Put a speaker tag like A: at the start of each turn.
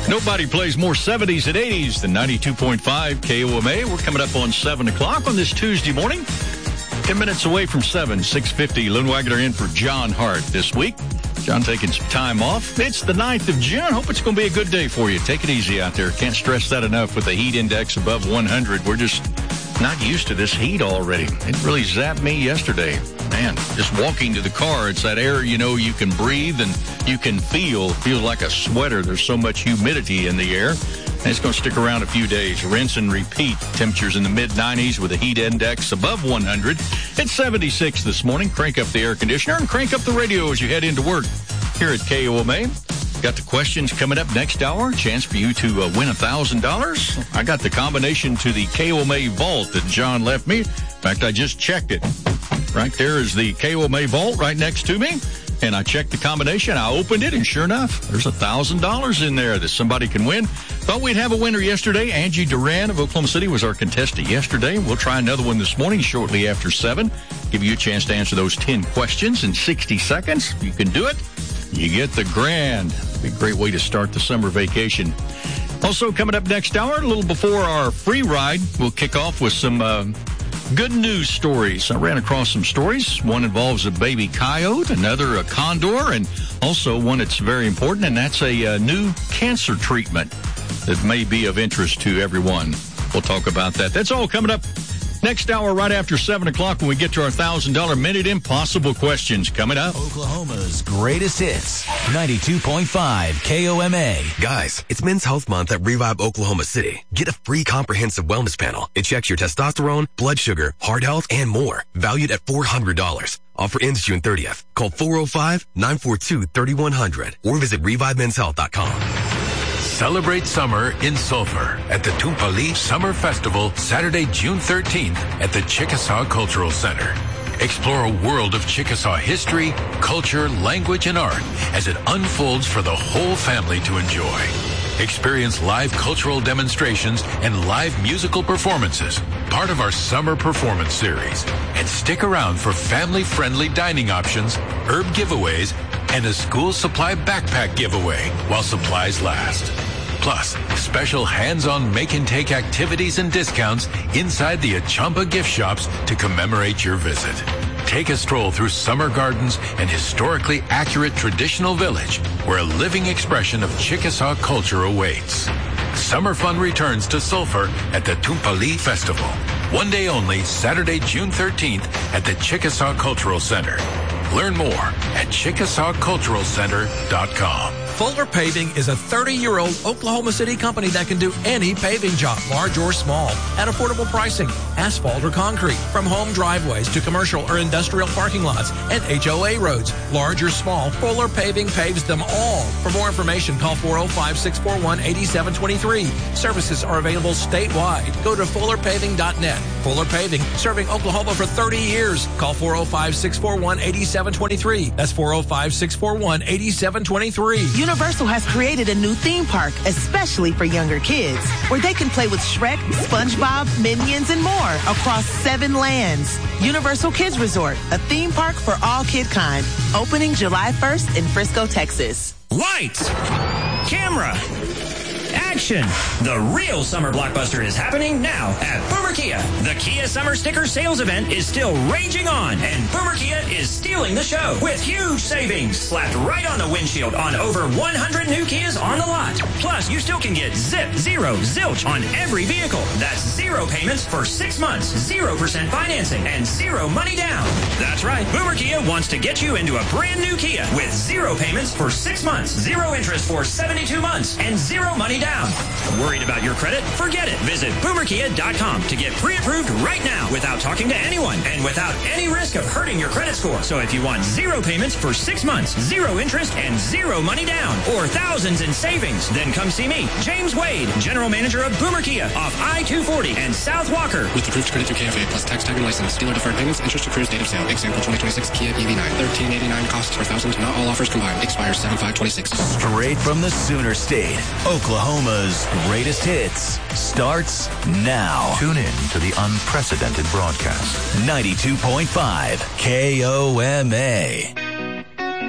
A: Nobody plays more 70s and 80s than 92.5 KOMA. We're coming up on 7 o'clock on this Tuesday morning. 10 minutes away from 7, 6:50. Lynn Wagner in for John Hart this week. John taking some time off. It's the 9th of June. Hope it's going to be a good day for you. Take it easy out there. Can't stress that enough with the heat index above 100. We're just not used to this heat already. It really zapped me yesterday. Man, just walking to the car, it's that air, you can breathe and you can feel. Feels like a sweater. There's so much humidity in the air. And it's going to stick around a few days. Rinse and repeat. Temperatures in the mid-90s with a heat index above 100. It's 76 this morning. Crank up the air conditioner and crank up the radio as you head into work here at KOMA. Got the questions coming up next hour. Chance for you to win $1,000. I got the combination to the KOMA vault that John left me. In fact, I just checked it. Right there is the KOMA vault right next to me. And I checked the combination. I opened it, and sure enough, there's $1,000 in there that somebody can win. Thought we'd have a winner yesterday. Angie Duran of Oklahoma City was our contestant yesterday. We'll try another one this morning shortly after 7. Give you a chance to answer those 10 questions in 60 seconds. If you can do it, you get the grand. Be a great way to start the summer vacation. Also, coming up next hour, a little before our free ride, we'll kick off with some good news stories. I ran across some stories. One involves a baby coyote, another a condor, and also one that's very important, and that's a new cancer treatment that may be of interest to everyone. We'll talk about that. That's all coming up next hour right after 7 o'clock when we get to our $1,000 Minute Impossible questions coming up.
B: Oklahoma's greatest hits, 92.5 KOMA.
C: Guys, it's Men's Health Month at Revive Oklahoma City. Get a free comprehensive wellness panel. It checks your testosterone, blood sugar, heart health, and more. Valued at $400. Offer ends June 30th. Call 405-942-3100 or visit ReviveMen'sHealth.com.
D: Celebrate summer in Sulphur at the Tumpali Summer Festival, Saturday, June 13th at the Chickasaw Cultural Center. Explore a world of Chickasaw history, culture, language, and art as it unfolds for the whole family to enjoy. Experience live cultural demonstrations and live musical performances, part of our summer performance series. And stick around for family-friendly dining options, herb giveaways, and a school supply backpack giveaway while supplies last. Plus, special hands-on make-and-take activities and discounts inside the Achampa gift shops to commemorate your visit. Take a stroll through summer gardens and historically accurate traditional village where a living expression of Chickasaw culture awaits. Summer fun returns to Sulphur at the Tumpali Festival. One day only, Saturday, June 13th at the Chickasaw Cultural Center. Learn more at ChickasawCulturalCenter.com.
E: Fuller Paving is a 30-year-old Oklahoma City company that can do any paving job, large or small, at affordable pricing, asphalt or concrete, from home driveways to commercial or industrial parking lots and HOA roads. Large or small, Fuller Paving paves them all. For more information, call 405-641-8723. Services are available statewide. Go to fullerpaving.net. Fuller Paving, serving Oklahoma for 30 years. Call 405-641-8723. That's 405-641-8723.
F: Universal has created a new theme park, especially for younger kids, where they can play with Shrek, SpongeBob, Minions, and more across 7 lands. Universal Kids Resort, a theme park for all kid kind. Opening July 1st in Frisco, Texas.
G: Lights, camera, action. The real summer blockbuster is happening now at Boomer Kia. The Kia Summer Sticker Sales Event is still raging on, and Boomer Kia is stealing the show with huge savings slapped right on the windshield on over 100 new Kias on the lot. Plus, you still can get zip, zero, zilch on every vehicle. That's 0 payments for 6 months, 0% financing, and 0 money down. That's right. Boomer Kia wants to get you into a brand new Kia with 0 payments for 6 months, 0 interest for 72 months, and 0 money down. Worried about your credit? Forget it. Visit boomerkia.com to get pre-approved right now without talking to anyone and without any risk of hurting your credit score. So if you want 0 payments for 6 months, 0 interest, and 0 money down, or thousands in savings, then come see me, James Wade, General Manager of Boomer Kia off I-240 and South Walker.
H: With approved credit through KFA plus tax, tag, and license. Dealer deferred payments, interest accrues, date of sale. Example 2026 Kia EV9. $1,389 costs per thousand. Not all offers combined. Expires 7/5/26.
B: Straight from the Sooner State, Oklahoma's greatest hits starts now.
I: Tune in to the unprecedented broadcast.
B: 92.5 KOMA.